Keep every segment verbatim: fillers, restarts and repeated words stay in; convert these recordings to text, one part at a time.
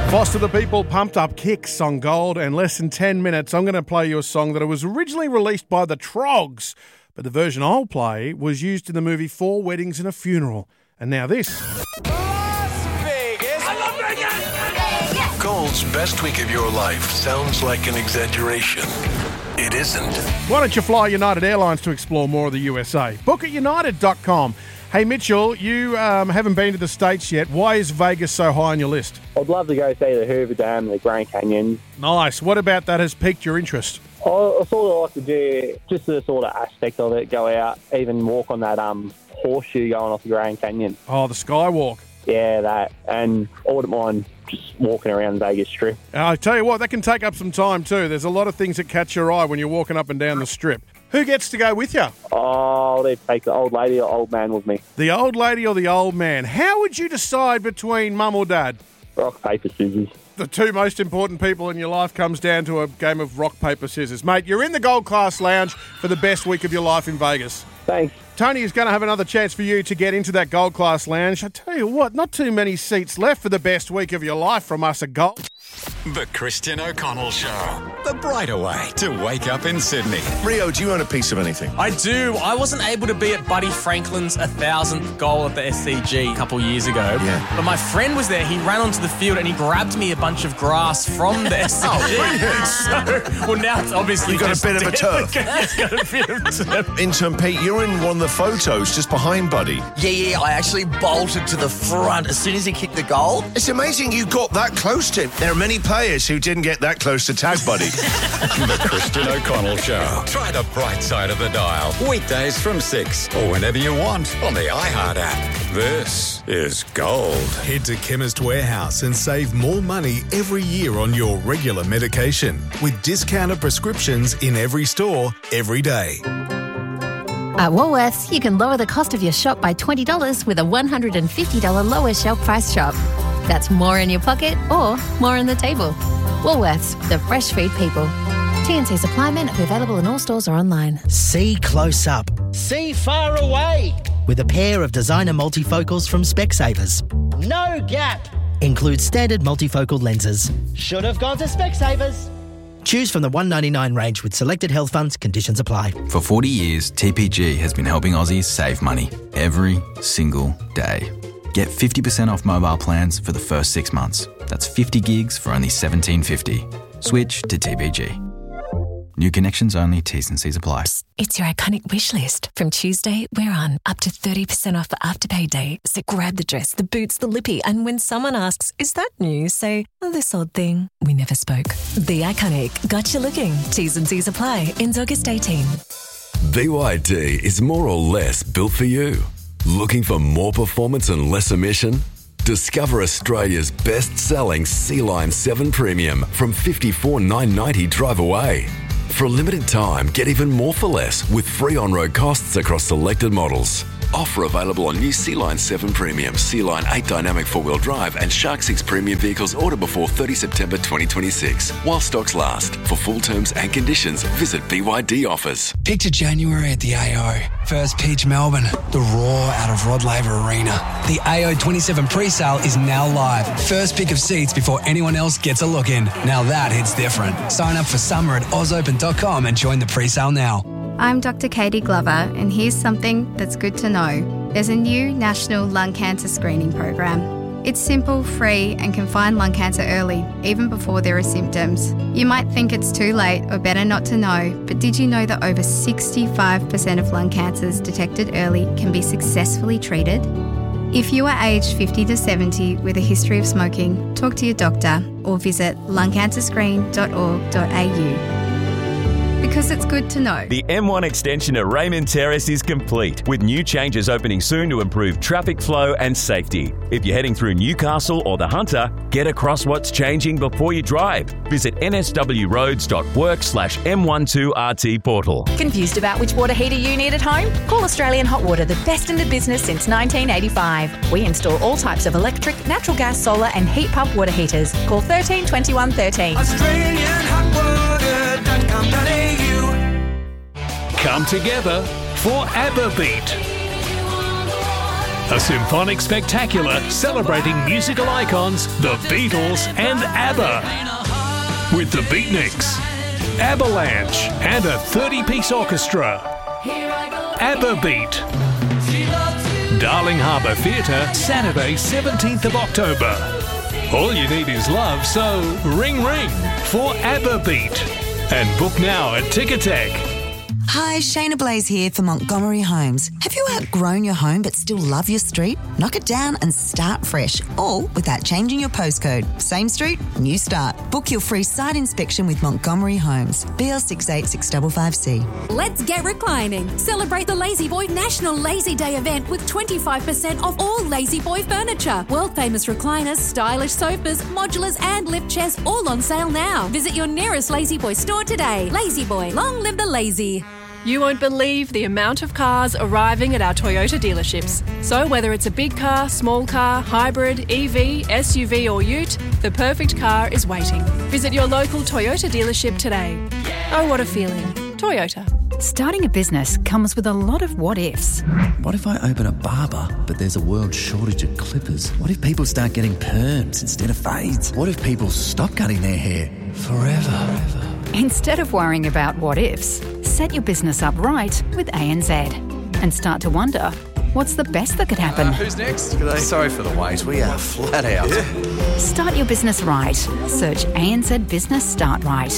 Foster the People, Pumped Up Kicks on Gold, and less than ten minutes, I'm going to play you a song that was originally released by the Trogs, but the version I'll play was used in the movie Four Weddings and a Funeral. And now this. Las Vegas. I love Vegas. Gold's best week of your life sounds like an exaggeration. It isn't. Why don't you fly United Airlines to explore more of the U S A? Book at united dot com. Hey, Mitchell, you um, haven't been to the States yet. Why is Vegas so high on your list? I'd love to go see the Hoover Dam and the Grand Canyon. Nice. What about that has piqued your interest? I, I sort of like to do just the sort of aspect of it, go out, even walk on that um horseshoe going off the Grand Canyon. Oh, the Skywalk. Yeah, that. And I wouldn't mind just walking around Vegas Strip. I tell you what, that can take up some time too. There's a lot of things that catch your eye when you're walking up and down the Strip. Who gets to go with you? Oh, they'd take the old lady or old man with me. The old lady or the old man? How would you decide between mum or dad? Rock, paper, scissors. The two most important people in your life comes down to a game of rock, paper, scissors. Mate, you're in the Gold Class Lounge for the best week of your life in Vegas. Thanks. Tony is going to have another chance for you to get into that Gold Class Lounge. I tell you what, not too many seats left for the best week of your life from us at Gold. The Christian O'Connell Show. The brighter way to wake up in Sydney. Rio, do you own a piece of anything? I do. I wasn't able to be at Buddy Franklin's one thousandth goal at the S C G a couple years ago. Yeah. But my friend was there. He ran onto the field and he grabbed me a bunch of grass from the S C G. Oh, brilliant. So, well, now it's obviously You've got just a bit of a turf. It's got a bit of turf. Intern Pete, you're in one of the photos just behind Buddy. Yeah, yeah, I actually bolted to the front as soon as he kicked the goal. It's amazing you got that close to him. There are many players who didn't get that close to tag Buddy. The Christian O'Connell Show. Try the bright side of the dial. Weekdays from six or whenever you want on the iHeart app. This is Gold. Head to Chemist Warehouse and save more money every year on your regular medication with discounted prescriptions in every store, every day. At Woolworths, you can lower the cost of your shop by twenty dollars with a one hundred fifty dollars lower shelf price shop. That's more in your pocket or more on the table. Woolworths, the fresh food people. T N C supply may not be available in all stores or online. See close up. See far away. With a pair of designer multifocals from Specsavers. No gap. Includes standard multifocal lenses. Should have gone to Specsavers. Choose from the one ninety-nine range with selected health funds. Conditions apply. For forty years, T P G has been helping Aussies save money every single day. Get fifty percent off mobile plans for the first six months. That's fifty gigs for only seventeen fifty. Switch to T P G. New connections only, T's and C's apply. Psst, it's your iconic wish list. From Tuesday, we're on up to thirty percent off for Afterpay Day. So grab the dress, the boots, the lippy, and when someone asks, is that new? Say, oh, this odd thing. We never spoke. The Iconic. Got you looking. T's and C's apply. Ends August eighteenth. B Y D is more or less built for you. Looking for more performance and less emission? Discover Australia's best-selling Sea-Line seven Premium from fifty-four thousand nine hundred ninety dollars drive away. For a limited time, get even more for less with free on-road costs across selected models. Offer available on new Sea-Line seven Premium, Sea-Line eight Dynamic four-wheel drive and Shark six Premium vehicles order before thirtieth September twenty twenty-six. While stocks last. For full terms and conditions, visit B Y D Offers. Picture January at the A O. First pitch Melbourne. The roar out of Rod Laver Arena. The A O twenty-seven pre-sale is now live. First pick of seats before anyone else gets a look in. Now that hits different. Sign up for summer at oz open dot com and join the pre-sale now. I'm Doctor Katie Glover, and here's something that's good to know. There's a new national lung cancer screening program. It's simple, free, and can find lung cancer early, even before there are symptoms. You might think it's too late or better not to know, but did you know that over sixty-five percent of lung cancers detected early can be successfully treated? If you are aged fifty to seventy with a history of smoking, talk to your doctor or visit lung cancer screen dot org dot a u. Because it's good to know. The M one extension at Raymond Terrace is complete, with new changes opening soon to improve traffic flow and safety. If you're heading through Newcastle or the Hunter, get across what's changing before you drive. Visit nswroads.work slash M12RT portal. Confused about which water heater you need at home? Call Australian Hot Water, the best in the business since nineteen eighty-five. We install all types of electric, natural gas, solar and heat pump water heaters. Call thirteen twenty-one thirteen. Australian Hot Water dot com dot a u. Come together for ABBA Beat. A symphonic spectacular celebrating musical icons, the Beatles and ABBA. With the Beatniks, Avalanche and a thirty-piece orchestra. ABBA Beat. Darling Harbour Theatre, Saturday seventeenth of October. All you need is love, so ring ring for ABBA Beat. And book now at Ticketek. Hi, Shayna Blaze here for Montgomery Homes. Have you outgrown your home but still love your street? Knock it down and start fresh, all without changing your postcode. Same street, new start. Book your free site inspection with Montgomery Homes. B L six eight six five five C. Let's get reclining. Celebrate the Lazy Boy National Lazy Day event with twenty-five percent off all Lazy Boy furniture. World-famous recliners, stylish sofas, modulars and lift chairs all on sale now. Visit your nearest Lazy Boy store today. Lazy Boy, long live the lazy. You won't believe the amount of cars arriving at our Toyota dealerships. So whether it's a big car, small car, hybrid, E V, S U V or ute, the perfect car is waiting. Visit your local Toyota dealership today. Oh, what a feeling. Toyota. Starting a business comes with a lot of what-ifs. What if I open a barber, but there's a world shortage of clippers? What if people start getting perms instead of fades? What if people stop cutting their hair forever? Instead of worrying about what-ifs, set your business up right with A N Z and start to wonder, what's the best that could happen? Uh, who's next? G'day. Sorry for the wait. We are flat out. Yeah. Start your business right. Search A N Z Business Start Right.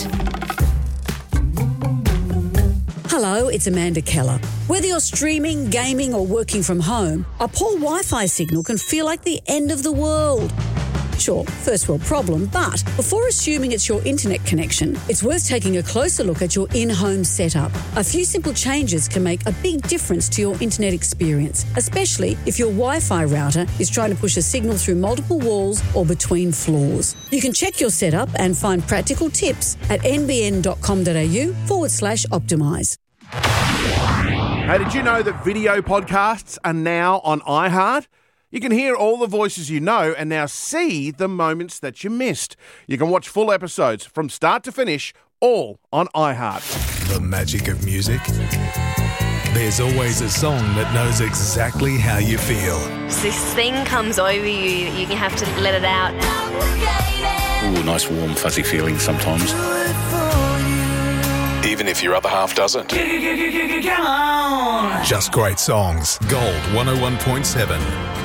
Hello, it's Amanda Keller. Whether you're streaming, gaming or working from home, a poor Wi-Fi signal can feel like the end of the world. Sure, first world problem, but before assuming it's your internet connection, it's worth taking a closer look at your in-home setup. A few simple changes can make a big difference to your internet experience, especially if your Wi-Fi router is trying to push a signal through multiple walls or between floors. You can check your setup and find practical tips at nbn.com.au forward slash optimise. Hey, did you know that video podcasts are now on iHeart? You can hear all the voices you know and now see the moments that you missed. You can watch full episodes from start to finish, all on iHeart. The magic of music. There's always a song that knows exactly how you feel. This thing comes over you, you can have to let it out. Ooh, nice warm fuzzy feeling sometimes. Even if your other half doesn't. Just great songs. Gold one oh one point seven.